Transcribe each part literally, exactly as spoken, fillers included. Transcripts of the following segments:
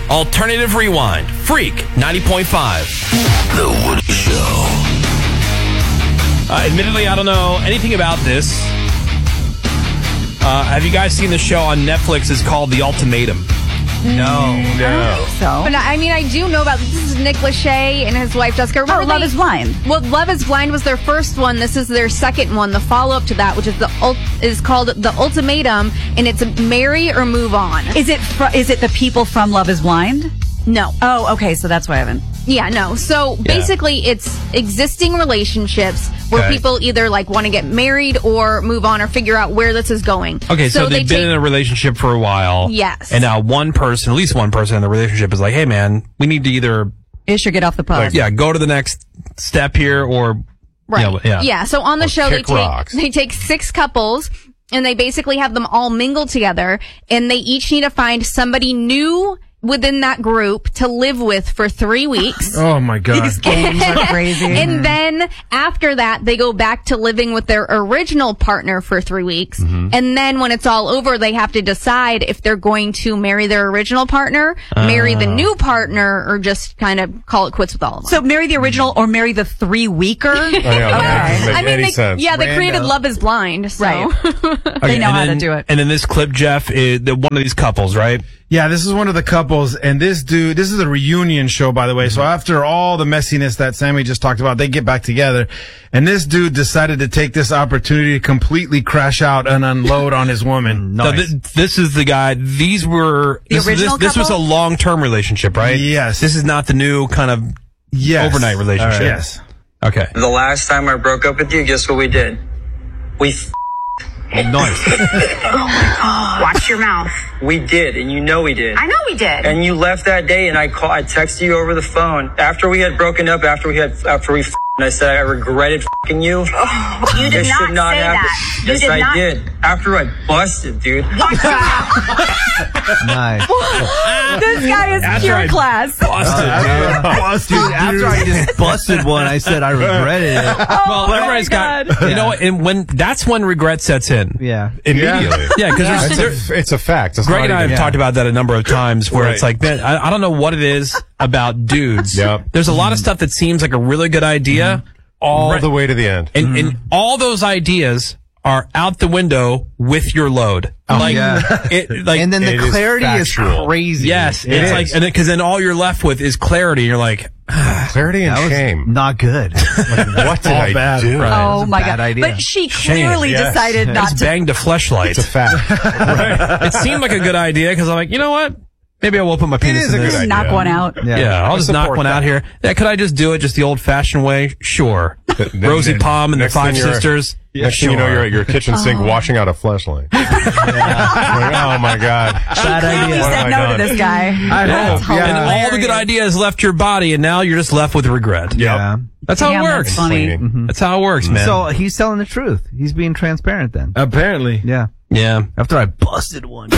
Alternative Rewind. Freak ninety point five. The Woody Show. Uh, admittedly, I don't know anything about this. Uh, have you guys seen the show on Netflix? It's called The Ultimatum. No. No. So? But I mean, I do know about this. Is Nick Lachey and his wife Jessica. Remember Oh, Love they- is Blind. Well, Love is Blind was their first one. This is their second one. The follow-up to that, which is the ult- is called The Ultimatum, and it's marry or move on. Is it fr- is it the people from Love is Blind? No. Oh, okay. So that's why I haven't. Yeah, no. So basically, it's existing relationships where Okay. people either like want to get married or move on or figure out where this is going. Okay, so, they've they been take- in a relationship for a while. Yes. And now one person, at least one person in the relationship is like, hey, man, we need to either, Ish or get off the pod. like, yeah, go to the next step here or, Right. you know, yeah. Yeah. So on the Or show, they kick take rocks. they take six couples and they basically have them all mingle together, and they each need to find somebody new within that group to live with for three weeks. Oh my God. These games are crazy. And then after that, they go back to living with their original partner for three weeks. Mm-hmm. And then when it's all over, they have to decide if they're going to marry their original partner, marry the new partner, or just kind of call it quits with all of them. So marry the original or marry the three weeker. Oh, yeah, that doesn't make I mean, any they, sense. yeah, they Rando. created Love is Blind. So. Right. Okay, They know and how to then- do it. And in this clip, Jeff, is the, one of these couples, right? Yeah, this is one of the couples, and this dude, this is a reunion show, by the way. So after all the messiness that Sammy just talked about, they get back together, and this dude decided to take this opportunity to completely crash out and unload on his woman. No, th- this is the guy. These were The this, original this, this was a couple? long-term relationship, right? Yes. This is not the new kind of Yes. overnight relationship. Yes. Okay. The last time I broke up with you, guess what we did? We f- Nice. Watch your mouth. we did, and you know we did. I know we did. And you left that day, and I call, I texted you over the phone after we had broken up. After we had, after we, f- and I said I regretted f***ing you. You did This not should not say happen. that. You Yes, did I not. did. After I busted, dude. Watch your mouth. Nice. This guy is That's pure right. class. Busted, dude. Busted. Dude, after I just busted one, I said I regretted it. Well, my everybody's got, God. you know what, and when, that's when regret sets in. Yeah. Immediately. Yeah, because That's there's, a, it's a fact. It's Greg not and I have even- talked about that a number of times where Right. it's like, man, I, I don't know what it is about dudes. Yep. There's a lot of stuff that seems like a really good idea. all Right. the way to the end. And, and all those ideas are out the window with your load. like, yeah. it, like, And then the It is clarity is, factual. crazy. yes, It it's is. like, and because then all you're left with is clarity. And you're like, Clarity and That was shame. not good. What did All I bad. do? Right. Oh was a my bad God. idea. But she Shame, clearly yes. decided I not just to. banged a fleshlight. It's a fact. It seemed like a good idea because I'm like, you know what? Maybe I will put my penis is in a this. good idea. Knock one out. Yeah. Yeah, I'll I just knock support one that. out here. Yeah, could I just do it just the old-fashioned way? Sure. Then- Rosie then Palm and the next thing Five you're- Sisters. Next thing you know, you're at your kitchen sink washing out a fleshlight. Like, oh my God. Bad Clearly idea. said What have I no done? to this guy. I That's hope. And Yeah. all the good ideas left your body, and now you're just left with regret. Yeah. That's how Damn, it that's works. funny. Cleaning. That's how it works, man. So he's telling the truth. He's being transparent then. Apparently. Yeah. yeah. After I busted one.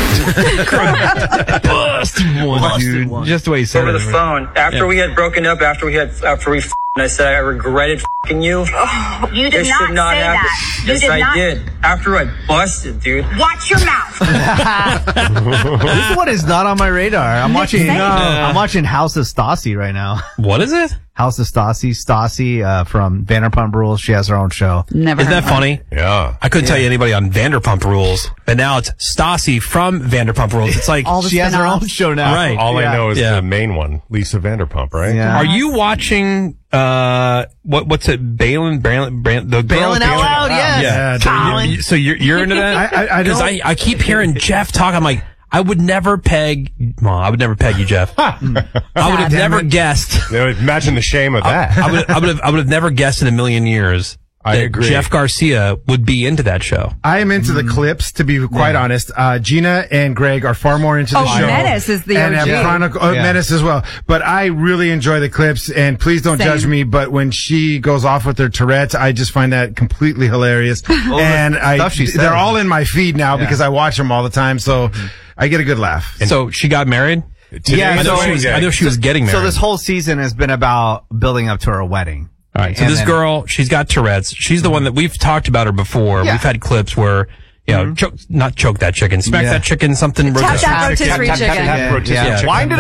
Busted one, Busted dude. one. Just the way you said Over it. the phone after Yeah. we had broken up. After we had, after we, f- and I said I regretted f***ing you. You did This not should not say happen. that. You Yes, did I not. did. After I busted, dude. Watch your mouth. This one is not on my radar. I'm watching. Same. No, I'm watching House of Stassi right now. What is it? House of Stassi. Stassi uh, from Vanderpump Rules. She has her own show. Never. Isn't heard that of funny? Yeah. I couldn't tell you anybody on Vanderpump Rules, but now it's Stassi from Vanderpump Rules. It's like, All the She has her own spin-offs. show now. Right. All I Yeah. know is Yeah. the main one, Lisa Vanderpump, right? Yeah. are you watching, uh, what, what's it? Balin, Balin, Balin the girl- Bailing out loud, yes. Yeah. So Colin. you're, so you're, you're into that? I- I- I Because don't- I, I keep hearing Jeff talk. I'm like, I would never peg, well, I would never peg you, Jeff. I would have Damn never it. guessed. Now, imagine the shame of that. I would, I would have, I would have never guessed in a million years I that agree. Jeff Garcia would be into that show. I am into the clips, to be quite honest. Uh, Gina and Greg are far more into the Oh, show. Menace is the and O G. have Chronicle, uh, Yeah. Menace as well. But I really enjoy the clips, and please don't Same. judge me, but when she goes off with her Tourette's, I just find that completely hilarious. and I, stuff she says. they're all in my feed now Yeah. because I watch them all the time, so I get a good laugh. So she got married? Yeah, I know, so- she was, I know she was getting married. So this whole season has been about building up to her wedding. All right. So And this then- girl, she's got Tourette's. She's the one that we've talked about her before. Yeah. We've had clips where, you know, choke, not choke that chicken, smack Yeah. that chicken, something. Tap that rotisserie tap, tap, chicken. tap, Yeah, rotisserie yeah. chicken. Wind it up.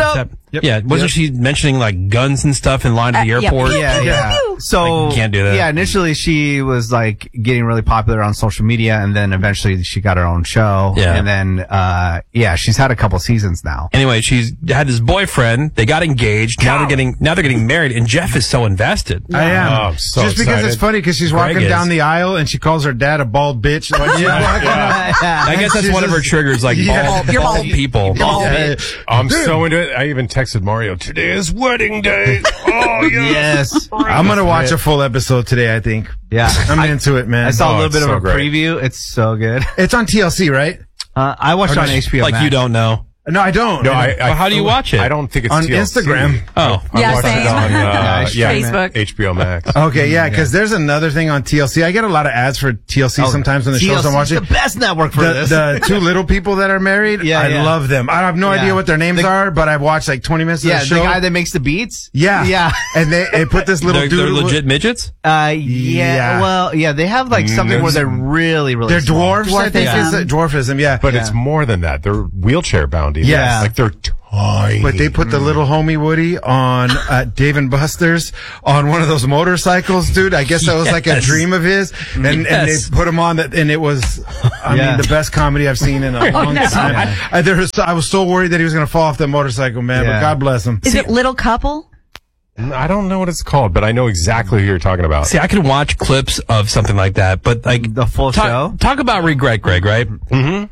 Yep. Yeah, wasn't Yep. she mentioning like guns and stuff in line to the Uh, yeah. airport? Yeah, yeah. So Like, you can't do that. Yeah, initially she was like getting really popular on social media, and then eventually she got her own show. Yeah. And then, uh, yeah, she's had a couple seasons now. Anyway, she's had this boyfriend. They got engaged. Now they're getting now they're getting married, and Jeff is so invested. I am. Oh, I'm so Just because excited. it's funny because she's Greg walking is. down the aisle and she calls her dad a bald bitch. Like, she's walking up. I guess that's She's one of her just- triggers, like Yeah. bald, You're bald bald. people. Yeah. I'm so into it. I even texted Mario, today is wedding day. Oh, yes. Yes. I'm gonna watch a full episode today. I think. Yeah. I'm I, into it, man. I saw a Oh, little it's bit of so a great. preview. It's so good. It's on T L C, right? Uh, I watched it on H B O Like Max. you don't know. No, I don't. No, I, I, Well, how do you watch it? I don't think it's On T L C. Instagram. Oh, I Yeah, watched same. it on uh, yeah, Facebook. H B O Max. Okay, yeah, because there's another thing on T L C. I get a lot of ads for T L C sometimes when the shows I'm T L C's watching. the best network for The, this. the two little people that are married, Yeah, I yeah. love them. I have no Yeah. idea what their names The- are, but I've watched like twenty minutes yeah, of the the show. guy that makes the beats. yeah, Yeah. and they, they put this little they're, dude. they're legit midgets. Uh, yeah, Yeah. Well, yeah, they have like something Mm, where there's- they're really, really They're small. dwarfs, I think. Dwarfism. Is it? Dwarfism, yeah. But Yeah. it's more than that. They're wheelchair bound. Even. Yes. Like they're tiny. But they put the little homie Woody on uh, Dave and Buster's on one of those motorcycles, dude. I guess that was like a Yes. dream of his, and and Yes. they put him on that, and it was, I Yeah. mean, the best comedy I've seen in a long no. time. I, I, there was, I was so worried that he was going to fall off the motorcycle, man. Yeah. But God bless him. Is it Little Couple? I don't know what it's called, but I know exactly who you're talking about. See, I could watch clips of something like that, but like The full talk, show? Talk about regret, Greg. Right? Mm-hmm.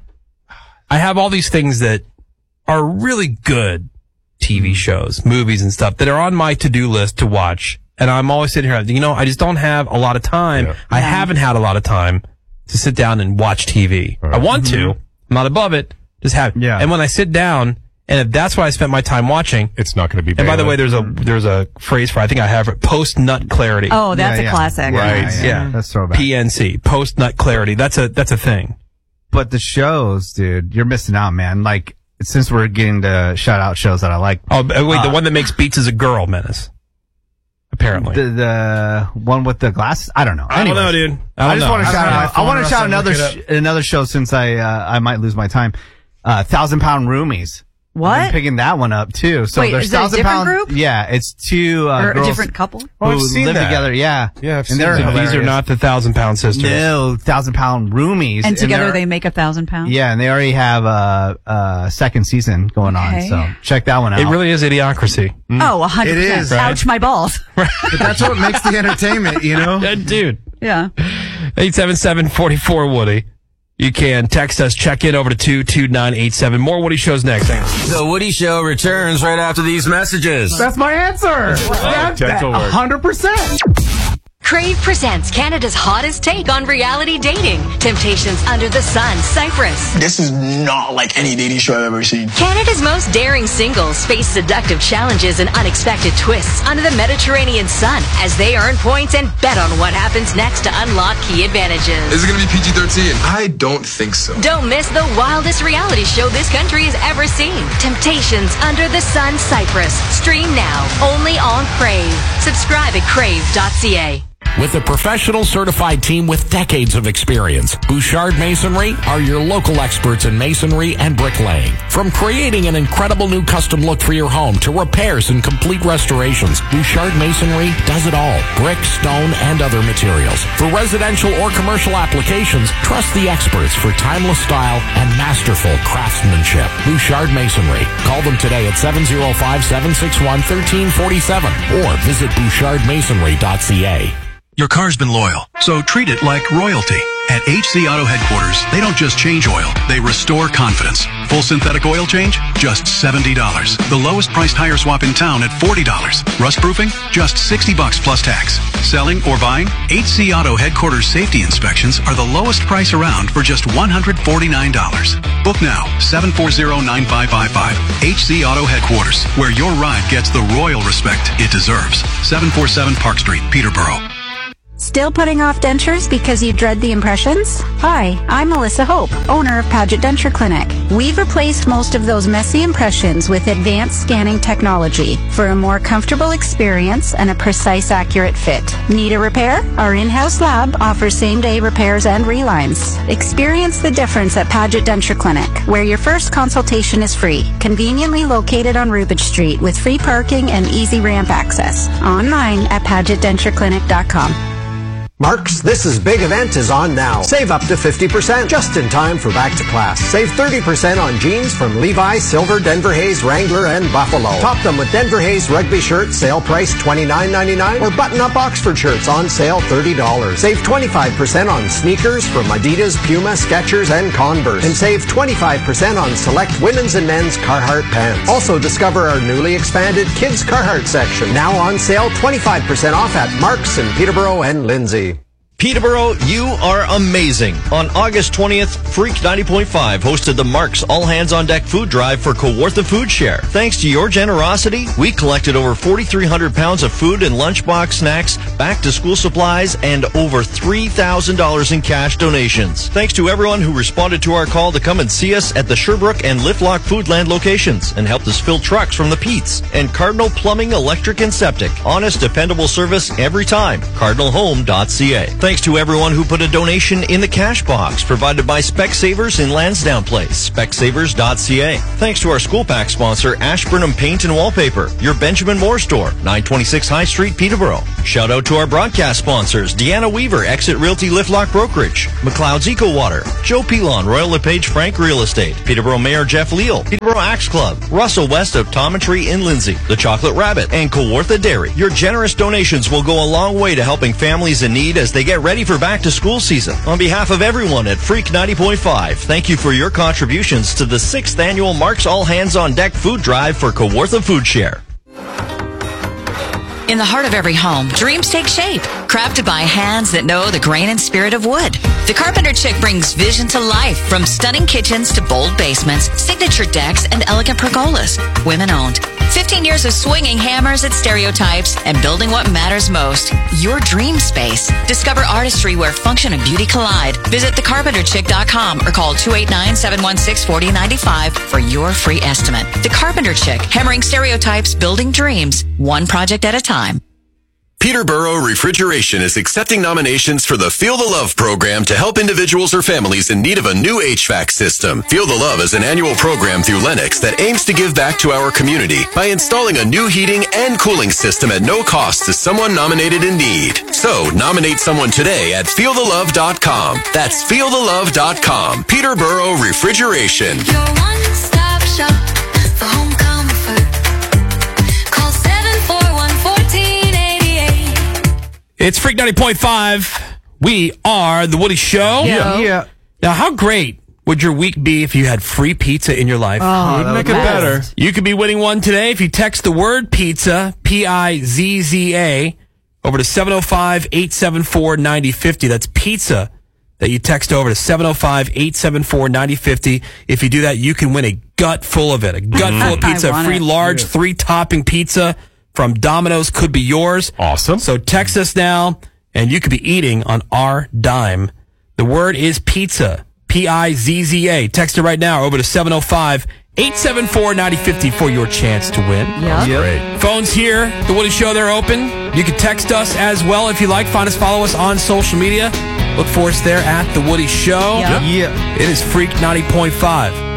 I have all these things that are really good T V shows, movies, and stuff that are on my to-do list to watch, and I'm always sitting here. You know, I just don't have a lot of time. Yeah. I haven't had a lot of time to sit down and watch T V. I want to. I'm not above it. Just have. Yeah. And when I sit down, and if that's what I spent my time watching. It's not going to be. And by the Baylor. way, there's a there's a phrase for I think I have it post nut clarity. Oh, that's Yeah, a yeah. classic. Right. Yeah. That's throwback. P N C, post nut clarity. That's a that's a thing. But the shows, dude, you're missing out, man. Like, since we're getting to shout out shows that I like, Oh, b- wait, the Uh, one that makes beats is a girl, Menace. Apparently. the the one with the glasses, I don't know. I don't Anyways, know, dude. I, don't I just know. want to I shout don't know. out. My I want phone to shout or another something, sh- another show since I uh, I might lose my time. Uh, Thousand Pound Roomies. I'm What? picking that one up too. So Wait, there's is it a Thousand different Pound. group? Yeah, it's two uh, Or a girls different couple? who Oh, I've seen live that. together. Yeah, Yeah, I've and seen they're that. So these hilarious. are not the thousand pound sisters. No, Thousand Pound Roomies. And together they're- they make a thousand pounds? Yeah, and they already have a, a second season going Okay. on. So check that one out. It really is idiocracy. Oh, a hundred It percent. is, right? Ouch, my balls. But that's what makes the entertainment, you know. Yeah, dude. Yeah. eight seven seven, four four, Woody. You can text us, check in over to two two nine eight seven. More Woody shows next. Hang on. The Woody Show returns right after these messages. That's my answer. dental work. hundred percent. Crave presents Canada's hottest take on reality dating. Temptations Under the Sun, Cyprus. This is not like any dating show I've ever seen. Canada's most daring singles face seductive challenges and unexpected twists under the Mediterranean sun as they earn points and bet on what happens next to unlock key advantages. Is it going to be P G thirteen? I don't think so. Don't miss the wildest reality show this country has ever seen. Temptations Under the Sun, Cyprus. Stream now, only on Crave. Subscribe at crave dot c a. With a professional certified team with decades of experience, Bouchard Masonry are your local experts in masonry and bricklaying. From creating an incredible new custom look for your home to repairs and complete restorations, Bouchard Masonry does it all. Brick, stone, and other materials. For residential or commercial applications, trust the experts for timeless style and masterful craftsmanship. Bouchard Masonry. Call them today at seven oh five, seven six one, one three four seven or visit bouchard masonry dot c a. Your car's been loyal, so treat it like royalty. At H C Auto Headquarters, they don't just change oil, they restore confidence. Full synthetic oil change? Just seventy dollars. The lowest priced tire swap in town at forty dollars. Rust proofing? Just sixty bucks plus tax. Selling or buying? H C Auto Headquarters safety inspections are the lowest price around for just one hundred forty-nine dollars. Book now, seven four zero, nine five five five. H C Auto Headquarters, where your ride gets the royal respect it deserves. seven forty-seven Park Street, Peterborough. Still putting off dentures because you dread the impressions? Hi, I'm Melissa Hope, owner of Paget Denture Clinic. We've replaced most of those messy impressions with advanced scanning technology for a more comfortable experience and a precise, accurate fit. Need a repair? Our in-house lab offers same-day repairs and relines. Experience the difference at Paget Denture Clinic, where your first consultation is free, conveniently located on Rubidge Street with free parking and easy ramp access. Online at paget denture clinic dot com. Mark's This Is Big event is on now. Save up to fifty percent just in time for back to class. Save thirty percent on jeans from Levi, Silver, Denver Hayes, Wrangler, and Buffalo. Top them with Denver Hayes rugby shirts, sale price twenty-nine ninety-nine, or button-up Oxford shirts on sale thirty dollars. Save twenty-five percent on sneakers from Adidas, Puma, Skechers, and Converse. And save twenty-five percent on select women's and men's Carhartt pants. Also discover our newly expanded Kids Carhartt section. Now on sale twenty-five percent off at Mark's in Peterborough and Lindsay. Peterborough, you are amazing. On August twentieth, Freak ninety point five hosted the Mark's All Hands on Deck food drive for Kawartha Food Share. Thanks to your generosity, we collected over forty-three hundred pounds of food and lunchbox snacks, back-to-school supplies, and over three thousand dollars in cash donations. Thanks to everyone who responded to our call to come and see us at the Sherbrooke and Liftlock Foodland locations and helped us fill trucks from the Pete's and Cardinal Plumbing, Electric, and Septic. Honest, dependable service every time. cardinal home dot c a. Thanks to everyone who put a donation in the cash box provided by Specsavers in Lansdowne Place, specsavers dot c a. Thanks to our school pack sponsor, Ashburnham Paint and Wallpaper, your Benjamin Moore store, nine twenty-six High Street, Peterborough. Shout out to our broadcast sponsors, Deanna Weaver, Exit Realty Liftlock Brokerage, McLeod's Eco Water, Joe Pilon, Royal LePage Frank Real Estate, Peterborough Mayor Jeff Leal, Peterborough Axe Club, Russell West of Tometry in Lindsay, The Chocolate Rabbit, and Kawartha Dairy. Your generous donations will go a long way to helping families in need as they get ready for back-to-school season. On behalf of everyone at Freak ninety point five, thank you for your contributions to the sixth annual Mark's All Hands on Deck food drive for Kawartha Food Share. In the heart of every home, dreams take shape, crafted by hands that know the grain and spirit of wood. The Carpenter Chick brings vision to life, from stunning kitchens to bold basements, signature decks, and elegant pergolas. Women-owned. fifteen years of swinging hammers at stereotypes and building what matters most, your dream space. Discover artistry where function and beauty collide. Visit the carpenter chick dot com or call two eight nine, seven one six, four zero nine five for your free estimate. The Carpenter Chick, hammering stereotypes, building dreams, one project at a time. Peterborough Refrigeration is accepting nominations for the Feel the Love program to help individuals or families in need of a new H V A C system. Feel the Love is an annual program through Lennox that aims to give back to our community by installing a new heating and cooling system at no cost to someone nominated in need. So, nominate someone today at feel the love dot com. That's feel the love dot com. Peterborough Refrigeration. Your one-stop shop for home comfort. Call seven four one, one four eight eight. It's Freak ninety point five. We are The Woody Show. Yeah. yeah. Now, how great would your week be if you had free pizza in your life? Oh, it'd make it better. You could be winning one today if you text the word pizza, P I Z Z A, over to seven oh five, eight seven four, nine oh five oh. That's pizza that you text over to seven oh five, eight seven four, nine oh five oh. If you do that, you can win a gut full of it. A gut full of pizza. A free it. large yeah. three-topping pizza from Domino's could be yours. Awesome. So text us now, and you could be eating on our dime. The word is pizza. P I Z Z A. Text it right now over to seven oh five, eight seven four, nine oh five oh for your chance to win. Yep. Yep. Great. Phones here. The Woody Show, they're open. You can text us as well if you like. Find us, follow us on social media. Look for us there at The Woody Show. Yep. Yep. It is Freak ninety point five.